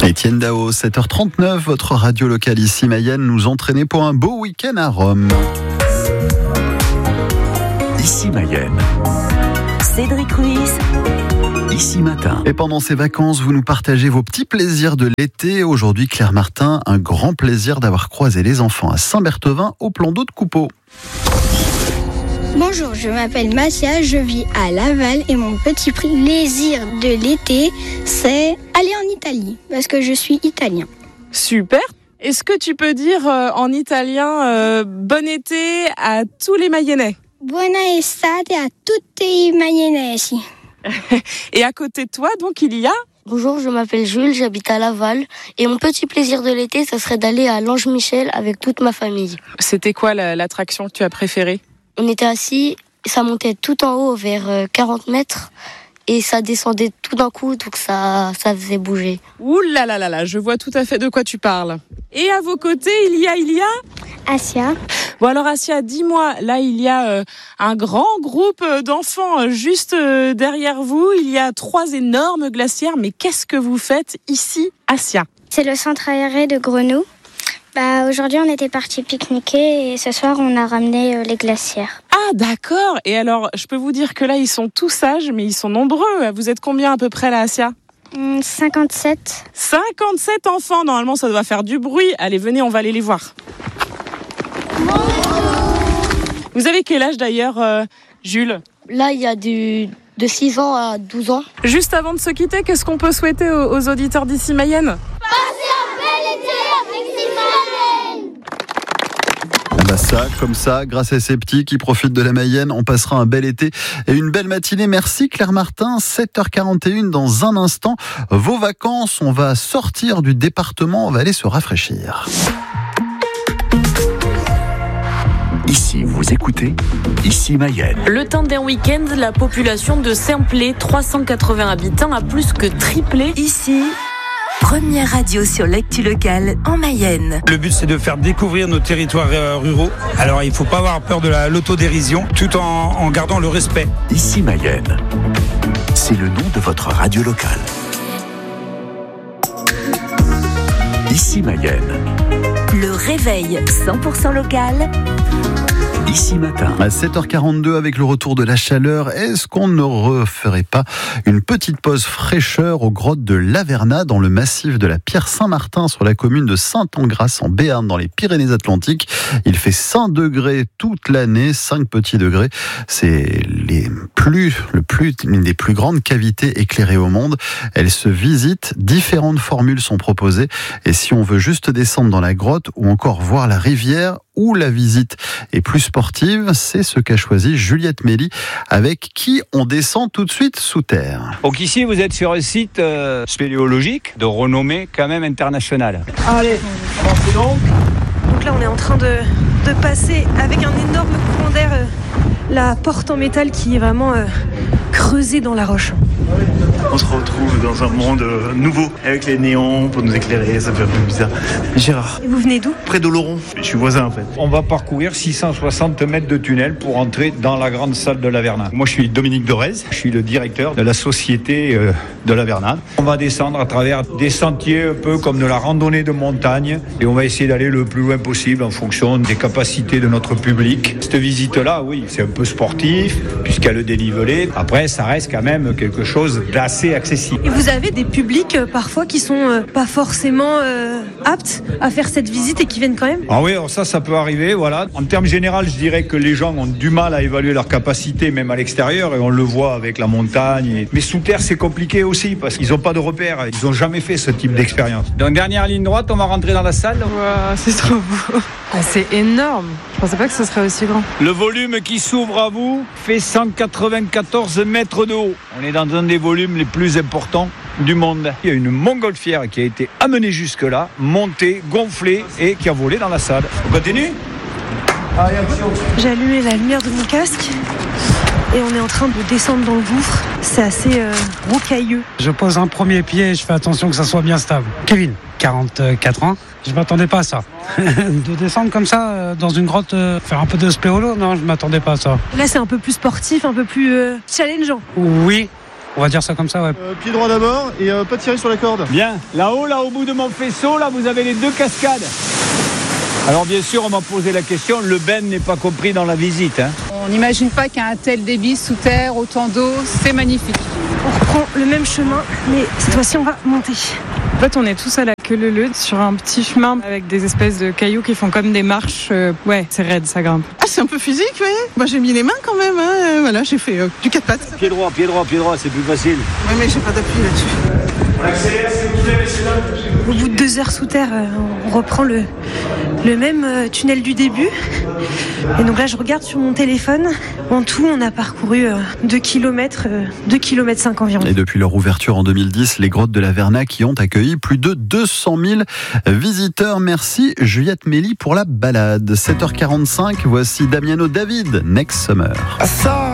Étienne Dao, 7h39, votre radio locale ici Mayenne nous entraînait pour un beau week-end à Rome. Ici Mayenne. Cédric Ruiz. Ici Matin. Et pendant ces vacances, vous nous partagez vos petits plaisirs de l'été. Aujourd'hui, Claire Martin, un grand plaisir d'avoir croisé les enfants à Saint-Berthevin au plan d'eau de Coupeau. Bonjour, je m'appelle Massia, je vis à Laval et mon petit plaisir de l'été, c'est aller en Italie, parce que je suis italien. Super. Est-ce que tu peux dire en italien bon été à tous les Mayennais? Buona estate a tutti i Mayennesi. Et à côté de toi, donc, il y a... Bonjour, je m'appelle Jules, j'habite à Laval. Et mon petit plaisir de l'été, ça serait d'aller à l'Ange Michel avec toute ma famille. C'était quoi l'attraction que tu as préférée? On était assis, ça montait tout en haut vers 40 mètres. Et ça descendait tout d'un coup, donc ça faisait bouger. Ouh là là là là, je vois tout à fait de quoi tu parles. Et à vos côtés, il y a Asia. Bon alors Asia, dis-moi, là il y a un grand groupe d'enfants juste derrière vous. Il y a 3 énormes glacières, mais qu'est-ce que vous faites ici, Asia? C'est le centre aéré de Grenouille. Aujourd'hui, on était partis pique-niquer et ce soir, on a ramené les glacières. Ah d'accord. Et alors, je peux vous dire que là, ils sont tous sages, mais ils sont nombreux. Vous êtes combien à peu près là, Asia? 57. 57 enfants, normalement ça doit faire du bruit. Allez, venez, on va aller les voir. Vous avez quel âge d'ailleurs, Jules? Là, il y a de 6 ans à 12 ans. Juste avant de se quitter, qu'est-ce qu'on peut souhaiter aux auditeurs d'ici Mayenne? Ça, comme ça, grâce à ces petits qui profitent de la Mayenne, on passera un bel été et une belle matinée. Merci Claire Martin, 7h41 dans un instant. Vos vacances, on va sortir du département, on va aller se rafraîchir. Ici, vous écoutez Ici Mayenne. Le temps d'un week-end, la population de Saint-Plé, 380 habitants, a plus que triplé. Ici, première radio sur l'actu locale en Mayenne. Le but, c'est de faire découvrir nos territoires ruraux. Alors, il ne faut pas avoir peur de l'autodérision, tout en gardant le respect. Ici Mayenne. C'est le nom de votre radio locale. Ici Mayenne. Le réveil 100% local. Ici Matin. À 7h42 avec le retour de la chaleur, est-ce qu'on ne referait pas une petite pause fraîcheur aux grottes de Lavernat dans le massif de la Pierre Saint-Martin sur la commune de Saint-Angras en Béarn dans les Pyrénées-Atlantiques? Il fait 5 degrés toute l'année, 5 petits degrés. C'est une des plus grandes cavités éclairées au monde. Elles se visitent, différentes formules sont proposées et si on veut juste descendre dans la grotte ou encore voir la rivière où la visite est plus sportive, c'est ce qu'a choisi Juliette Méli, avec qui on descend tout de suite sous terre. Donc ici, vous êtes sur un site spéléologique de renommée quand même internationale. Allez, avancez donc. Donc là, on est en train de passer avec un énorme courant d'air la porte en métal qui est vraiment creusée dans la roche. On se retrouve dans un monde nouveau, avec les néons pour nous éclairer, ça fait un peu bizarre. Gérard. Et vous venez d'où? Près d'Oloron, je suis voisin en fait. On va parcourir 660 mètres de tunnel pour entrer dans la grande salle de Lavernat. Moi je suis Dominique Dorez, je suis le directeur de la société de Lavernat. On va descendre à travers des sentiers un peu comme de la randonnée de montagne et on va essayer d'aller le plus loin possible en fonction des capacités de notre public. Cette visite-là, oui, c'est un peu sportif puisqu'il y a le dénivelé. Après, ça reste quand même quelque chose d'assez accessible. Et vous avez des publics parfois qui sont pas forcément aptes à faire cette visite et qui viennent quand même? Ah oui, alors ça peut arriver, voilà. En termes généraux, je dirais que les gens ont du mal à évaluer leur capacité, même à l'extérieur, et on le voit avec la montagne. Mais sous terre, c'est compliqué aussi, parce qu'ils n'ont pas de repères, ils n'ont jamais fait ce type d'expérience. Donc dernière ligne droite, on va rentrer dans la salle. Wow, c'est trop beau. Ah, c'est énorme. Je pensais pas que ce serait aussi grand. Le volume qui s'ouvre à vous fait 194 mètres de haut. On est dans un des volumes les plus importants du monde. Il y a une montgolfière qui a été amenée jusque-là, montée, gonflée et qui a volé dans la salle. On continue ? Allez, action. J'ai allumé la lumière de mon casque et on est en train de descendre dans le gouffre. C'est assez rocailleux. Je pose un premier pied et je fais attention que ça soit bien stable. Kevin, 44 ans. Je m'attendais pas à ça. De descendre comme ça dans une grotte, faire un peu de spéolo, non, je m'attendais pas à ça. Là, c'est un peu plus sportif, un peu plus challengeant. Oui, On va dire ça comme ça, ouais. Pied droit d'abord et pas tirer sur la corde. Bien. Là-haut, là au bout de mon faisceau, là vous avez les 2 cascades. Alors bien sûr, on m'a posé la question, le Ben n'est pas compris dans la visite. On n'imagine pas qu'il y a un tel débit sous terre, autant d'eau, c'est magnifique. On reprend le même chemin, mais cette fois-ci on va monter. En fait, on est tous à la queue leu-leu sur un petit chemin avec des espèces de cailloux qui font comme des marches. Ouais, c'est raide, ça grimpe. Ah, c'est un peu physique, oui. Moi, j'ai mis les mains quand même. Voilà, j'ai fait du 4 pattes. Pied droit, c'est plus facile. Oui, mais j'ai pas d'appui là-dessus. On accélère, s'il vous plaît, messieurs. Au bout de 2 heures sous terre, on reprend le même tunnel du début. Et donc là, je regarde sur mon téléphone. En tout, on a parcouru 2 km, 2 km 5 environ. Et depuis leur ouverture en 2010, les grottes de l'Averna qui ont accueilli plus de 200 000 visiteurs. Merci Juliette Méli pour la balade. 7h45, voici Damiano David, Next Summer.